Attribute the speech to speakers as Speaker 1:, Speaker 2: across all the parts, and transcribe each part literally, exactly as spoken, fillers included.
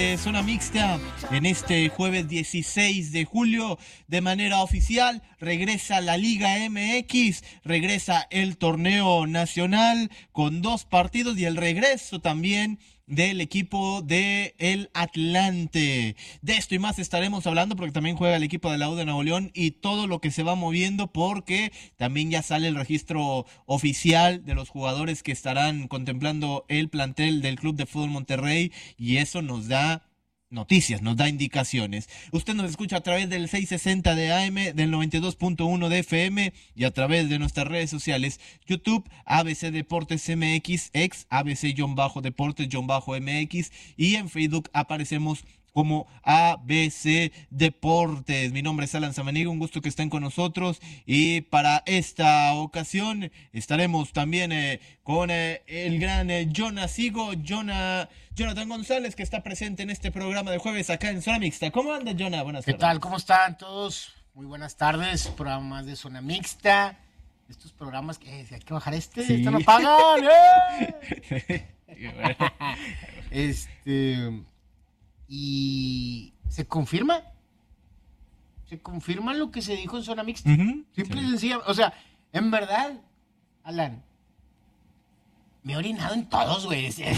Speaker 1: Zona Mixta en este jueves dieciséis de julio de manera oficial. Regresa la Liga M X, regresa el torneo nacional con dos partidos y el regreso también del equipo de el Atlante. De esto y más estaremos hablando porque también juega el equipo de la U de Nuevo León y todo lo que se va moviendo, porque también ya sale el registro oficial de los jugadores que estarán contemplando el plantel del Club de Fútbol Monterrey, y eso nos da noticias, nos da indicaciones. Usted nos escucha a través del seiscientos sesenta de A M, del noventa y dos punto uno de F M y a través de nuestras redes sociales, YouTube, A B C Deportes M X, ex A B C-Deportes-M X, y en Facebook aparecemos como A B C Deportes. Mi nombre es Alan Samaniego, un gusto que estén con nosotros, y para esta ocasión estaremos también eh, con eh, el gran eh, Jonas Higo, Jonah, Jonathan González, que está presente en este programa de jueves acá en Zona Mixta. ¿Cómo anda, Jonah? Buenas
Speaker 2: ¿Qué
Speaker 1: tardes.
Speaker 2: ¿Qué tal? ¿Cómo están todos? Muy buenas tardes, programas de Zona Mixta, estos programas que eh, hay que bajar este,
Speaker 1: sí.
Speaker 2: esto no pagan, ¡eh! este... Y se confirma, se confirma lo que se dijo en Zona Mixta.
Speaker 1: Uh-huh.
Speaker 2: Simple
Speaker 1: sí.
Speaker 2: y sencilla. O sea, en verdad, Alan, me he orinado en todos, güey. Sí,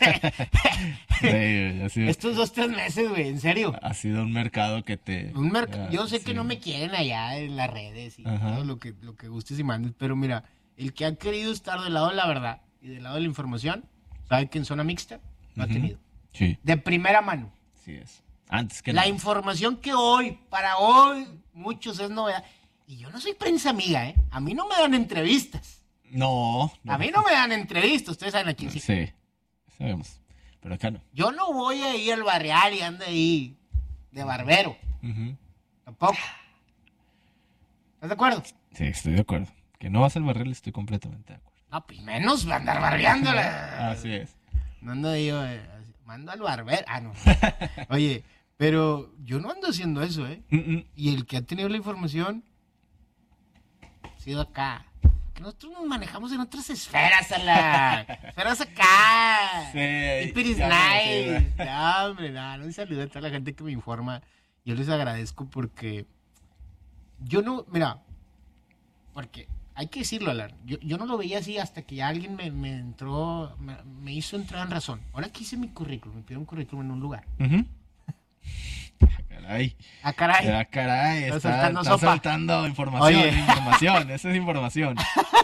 Speaker 2: estos dos, tres meses, güey, en serio.
Speaker 1: Ha sido un mercado que te...
Speaker 2: Un merc-
Speaker 1: uh,
Speaker 2: Yo sé
Speaker 1: sí.
Speaker 2: que no me quieren allá en las redes y
Speaker 1: uh-huh.
Speaker 2: todo lo que, lo que gustes y mandes, pero mira, el que ha querido estar del lado de la verdad y del lado de la información, sabe que en Zona Mixta lo uh-huh. ha tenido.
Speaker 1: Sí.
Speaker 2: De primera mano.
Speaker 1: Así es. Antes que
Speaker 2: la
Speaker 1: nada.
Speaker 2: información que hoy, para hoy, muchos es novedad. Y yo no soy prensa amiga, ¿eh? A mí no me dan entrevistas.
Speaker 1: No. no
Speaker 2: a mí no me dan entrevistas. Ustedes saben a quién sí.
Speaker 1: Sí, sabemos. Pero acá no.
Speaker 2: Yo no voy a ir al barrial y ando ahí de barbero.
Speaker 1: Uh-huh.
Speaker 2: Tampoco. ¿Estás de acuerdo?
Speaker 1: Sí, estoy de acuerdo. Que no vas al barrial, estoy completamente de acuerdo.
Speaker 2: No, pues menos va a andar barriándola.
Speaker 1: Así es.
Speaker 2: No ando ahí, eh, mando al barbero. Ah, no. Oye, pero yo no ando haciendo eso, ¿eh?
Speaker 1: Uh-uh.
Speaker 2: Y el que ha tenido la información ha sido acá. Que nosotros nos manejamos en otras esferas, a la... esferas acá.
Speaker 1: Sí.
Speaker 2: It is nice. No, hombre, no, no, un saludo a toda la gente que me informa. Yo les agradezco porque yo no, mira, porque hay que decirlo, Alan, yo, yo no lo veía así hasta que ya alguien me, me entró, me, me hice entrar en razón. Ahora que hice mi currículum, me pidieron un currículum en un lugar.
Speaker 1: Uh-huh. Caray.
Speaker 2: Ah, caray.
Speaker 1: Ah, caray.
Speaker 2: Está
Speaker 1: Está,
Speaker 2: soltando
Speaker 1: está
Speaker 2: sopa.
Speaker 1: soltando información.
Speaker 2: Oye.
Speaker 1: Información. Eso es información.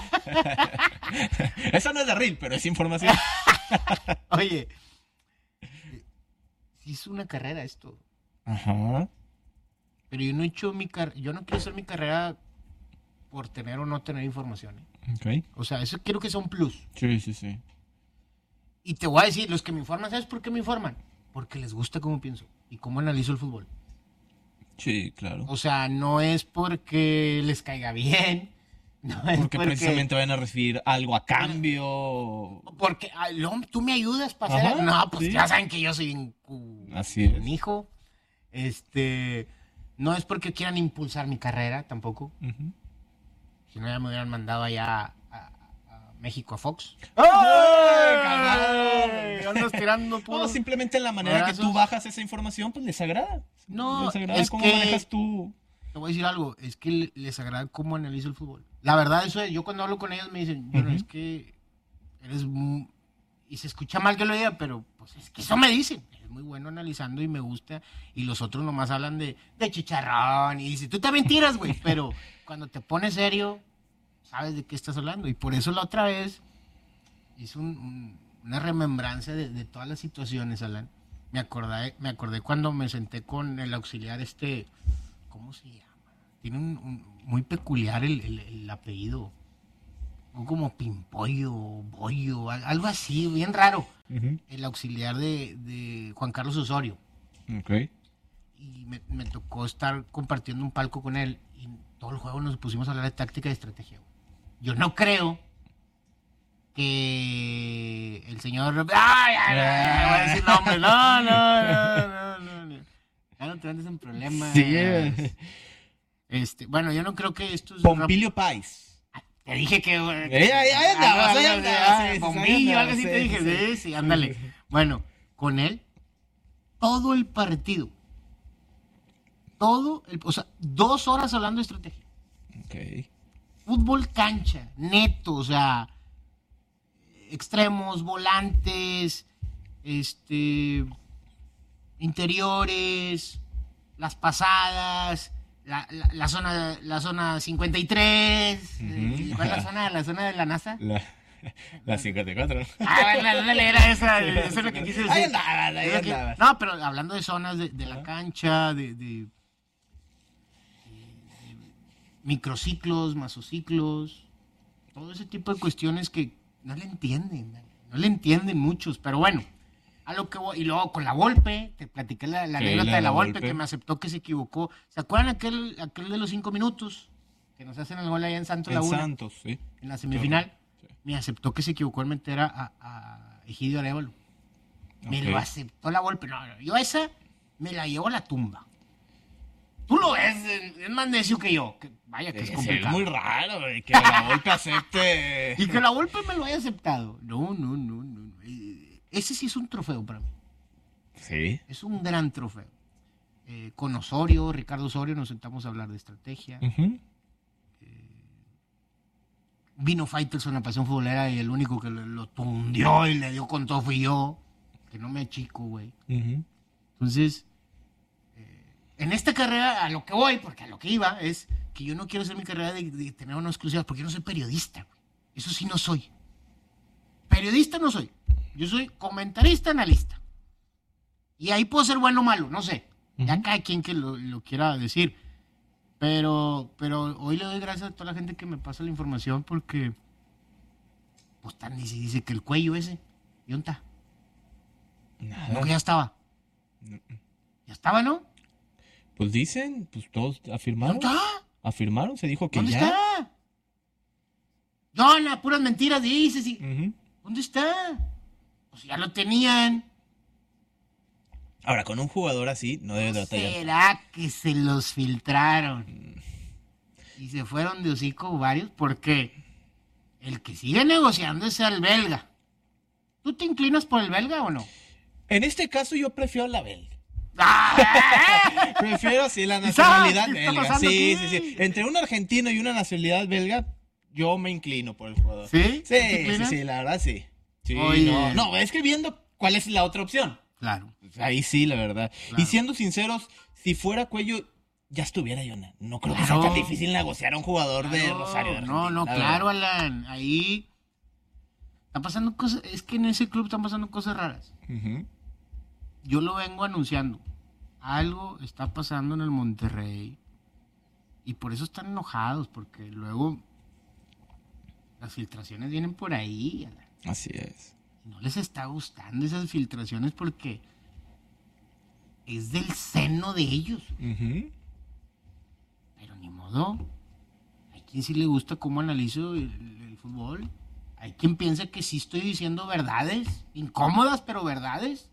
Speaker 1: Eso no es de reel, pero es información.
Speaker 2: Oye, sí es una carrera esto.
Speaker 1: Ajá.
Speaker 2: Pero yo no he hecho mi carrera, yo no quiero hacer mi carrera por tener o no tener información, ¿eh?
Speaker 1: Ok.
Speaker 2: O sea, eso quiero que sea un plus.
Speaker 1: Sí, sí, sí.
Speaker 2: Y te voy a decir, los que me informan, ¿sabes por qué me informan? Porque les gusta cómo pienso y cómo analizo el fútbol.
Speaker 1: Sí, claro.
Speaker 2: O sea, no es porque les caiga bien, no es
Speaker 1: porque,
Speaker 2: porque
Speaker 1: precisamente van a recibir algo a cambio.
Speaker 2: Porque ah, lo, tú me ayudas para hacer...
Speaker 1: Ajá,
Speaker 2: No, pues
Speaker 1: sí.
Speaker 2: ya saben que yo soy un, un,
Speaker 1: Así es.
Speaker 2: un hijo. Este, no es porque quieran impulsar mi carrera tampoco.
Speaker 1: Uh-huh.
Speaker 2: Si no, ya me hubieran mandado allá a, a, a México a Fox.
Speaker 1: ¡Ay!
Speaker 2: Andas tirando puros...
Speaker 1: No, simplemente la manera
Speaker 2: abrazos.
Speaker 1: que tú bajas esa información, pues les agrada.
Speaker 2: No,
Speaker 1: les agrada
Speaker 2: es
Speaker 1: cómo
Speaker 2: que-
Speaker 1: manejas tú.
Speaker 2: Te voy a decir algo, es que le- les agrada cómo analizo el fútbol. La verdad, eso es, yo cuando hablo con ellos me dicen, yo no,
Speaker 1: Ujú.
Speaker 2: es que eres muy... Y se escucha mal que lo diga, pero pues es que eso me dicen. Eres muy bueno analizando y me gusta. Y los otros nomás hablan de, de chicharrón. Y dice, tú también tiras, güey. Pero cuando te pones serio, sabes de qué estás hablando. Y por eso la otra vez hice un, un, una remembranza de, de todas las situaciones, Alan. Me acordé, me acordé cuando me senté con el auxiliar este... ¿Cómo se llama? Tiene un, un muy peculiar el, el, el apellido. Como Pimpollo, Bollo, al- algo así, bien raro.
Speaker 1: Uh-huh.
Speaker 2: El auxiliar de, de Juan Carlos Osorio.
Speaker 1: Ok.
Speaker 2: Y me, me tocó estar compartiendo un palco con él. Y todo el juego nos pusimos a hablar de táctica y estrategia. Yo no creo que el señor... ¡Ay, ay, ay! Voy a decir nombre. No, no, no, no, no, no. Ya no te metes en problemas.
Speaker 1: Sí, es.
Speaker 2: Este, bueno, yo no creo que esto es...
Speaker 1: Pompilio Pais.
Speaker 2: Te dije que...
Speaker 1: Eh, ahí- ahí andabas,
Speaker 2: algo-
Speaker 1: ahí
Speaker 2: algo-
Speaker 1: andabas,
Speaker 2: ah,
Speaker 1: sí, sí,
Speaker 2: bombillo,
Speaker 1: sí,
Speaker 2: algo así
Speaker 1: sí,
Speaker 2: te dije.
Speaker 1: sí.
Speaker 2: Sí, sí, ándale. Bueno, con él todo el partido. Todo, el, o sea, dos horas hablando de estrategia.
Speaker 1: Ok.
Speaker 2: Fútbol cancha, neto, o sea, extremos, volantes, este, interiores, las pasadas, la, la, la zona, la zona cincuenta y tres, uh-huh. ¿Cuál es la zona, la zona de la NASA?
Speaker 1: La, la cincuenta y cuatro.
Speaker 2: Ah, bueno, no era esa, eso es lo que quise decir.
Speaker 1: Ahí andabas, ahí andabas.
Speaker 2: No, pero hablando de zonas de, de la cancha, de, de microciclos, masociclos, todo ese tipo de cuestiones que no le entienden, no le entienden muchos, pero bueno, a lo que voy, y luego con la Volpe, te platiqué la, la anécdota de la Volpe, Volpe, que me aceptó que se equivocó. ¿Se acuerdan aquel, aquel de los cinco minutos? Que nos hacen el gol allá en Santos
Speaker 1: en
Speaker 2: Laguna.
Speaker 1: Santos, sí.
Speaker 2: En la semifinal,
Speaker 1: sí.
Speaker 2: Me aceptó que se equivocó en meter a, a Egidio Arévalo. Me okay. Lo aceptó la Volpe. No, no, yo esa me la llevo a la tumba. Tú lo ves, es más necio que yo. Que, vaya que es, es complicado.
Speaker 1: Es muy raro que la Volpe acepte.
Speaker 2: Y que la Volpe me lo haya aceptado. No, no, no, no. Ese sí es un trofeo para mí.
Speaker 1: Sí.
Speaker 2: Es un gran trofeo. Eh, con Osorio, Ricardo Osorio, nos sentamos a hablar de estrategia. Uh-huh. Eh, vino Faitelson a Pasión Futbolera y el único que lo, lo tundió y le dio con todo fui yo. Que no me achico, güey. Uh-huh. Entonces... En esta carrera, a lo que voy, porque a lo que iba, es que yo no quiero hacer mi carrera de, de tener una exclusiva, porque yo no soy periodista, güey. Eso sí no soy. Periodista no soy. Yo soy comentarista, analista. Y ahí puedo ser bueno o malo, no sé. Uh-huh. Ya cada quien que lo, lo quiera decir. Pero, pero hoy le doy gracias a toda la gente que me pasa la información, porque pues tan dice, dice que el cuello ese, ¿y dónde está?
Speaker 1: Nada.
Speaker 2: No, que ya estaba. Uh-uh. Ya estaba, ¿no?
Speaker 1: Pues dicen, pues todos afirmaron.
Speaker 2: ¿Dónde está?
Speaker 1: Afirmaron, se dijo que
Speaker 2: ¿Dónde
Speaker 1: ya.
Speaker 2: ¿Dónde está? No, no, puras mentiras dices. Y...
Speaker 1: Uh-huh.
Speaker 2: ¿Dónde está? Pues ya lo tenían.
Speaker 1: Ahora, con un jugador así, no debe de batallar.
Speaker 2: ¿Será que se los filtraron? Mm. Y se fueron de hocico varios, porque el que sigue negociando es el belga. ¿Tú te inclinas por el belga o no?
Speaker 1: En este caso yo prefiero la belga.
Speaker 2: ¡Ah!
Speaker 1: Prefiero sí la nacionalidad
Speaker 2: ¿Qué está
Speaker 1: belga. Sí,
Speaker 2: aquí?
Speaker 1: sí, sí. Entre un argentino y una nacionalidad belga, yo me inclino por el jugador.
Speaker 2: ¿Sí?
Speaker 1: Sí, sí, sí, la verdad sí. Sí,
Speaker 2: Oye.
Speaker 1: no, no, es que viendo cuál es la otra opción.
Speaker 2: Claro.
Speaker 1: Ahí sí, la verdad.
Speaker 2: Claro.
Speaker 1: Y siendo sinceros, si fuera Cuello, ya estuviera yo. No creo
Speaker 2: claro.
Speaker 1: que sea tan difícil negociar a un jugador claro. de Rosario de Argentina.
Speaker 2: No, no, claro, verdad. Alan. Ahí están pasando cosas, es que en ese club están pasando cosas raras. Uh-huh. Yo lo vengo anunciando. Algo está pasando en el Monterrey y por eso están enojados, porque luego las filtraciones vienen por ahí.
Speaker 1: Así es.
Speaker 2: Y no les está gustando esas filtraciones porque es del seno de ellos. Uh-huh. Pero ni modo. Hay quien sí le gusta cómo analizo el, el fútbol. Hay quien piensa que sí estoy diciendo verdades, incómodas, pero verdades.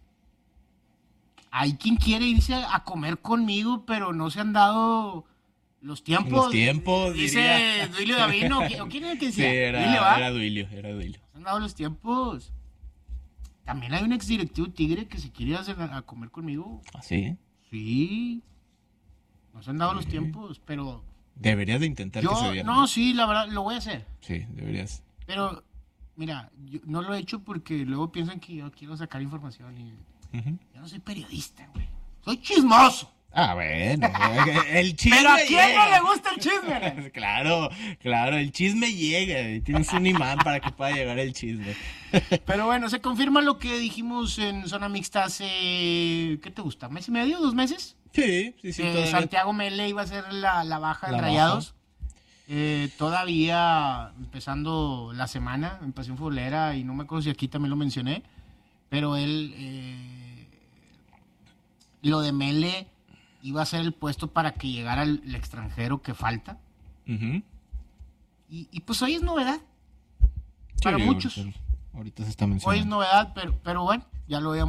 Speaker 2: Hay quien quiere irse a comer conmigo, pero no se han dado los tiempos.
Speaker 1: Los tiempos,
Speaker 2: dice
Speaker 1: diría.
Speaker 2: Duilio Davino. ¿O quién era el que decía?
Speaker 1: Sí, era Duilio, era Duilio, era Duilio.
Speaker 2: No se han dado los tiempos. También hay un exdirectivo Tigre que se quiere ir a, a comer conmigo.
Speaker 1: ¿Ah, sí?
Speaker 2: Sí. No se han dado sí. los tiempos, pero...
Speaker 1: Deberías de intentar
Speaker 2: yo,
Speaker 1: que se diera.
Speaker 2: No, sí, la verdad, lo voy a hacer.
Speaker 1: Sí, deberías.
Speaker 2: Pero, mira, yo no lo he hecho porque luego piensan que yo quiero sacar información y... Uh-huh. Yo no soy periodista, güey. Soy chismoso.
Speaker 1: Ah, bueno. El chisme
Speaker 2: ¿Pero a quién
Speaker 1: llega.
Speaker 2: no le gusta el chisme?
Speaker 1: Claro, claro. El chisme llega. Tienes un imán para que pueda llegar el chisme.
Speaker 2: Pero bueno, se confirma lo que dijimos en Zona Mixta hace... ¿Qué te gusta? ¿Mes y medio? ¿Dos meses?
Speaker 1: Sí, sí, sí.
Speaker 2: Eh, Santiago Mele iba a ser la, la baja de Rayados. Eh, todavía empezando la semana en Pasión Futbolera, y no me acuerdo si aquí también lo mencioné, pero él... Eh, lo de Mele iba a ser el puesto para que llegara el, el extranjero que falta. Uh-huh. Y, y pues hoy es novedad. Sí, para muchos.
Speaker 1: Ahorita, ahorita se está mencionando.
Speaker 2: Hoy es novedad, pero, pero bueno, ya lo habíamos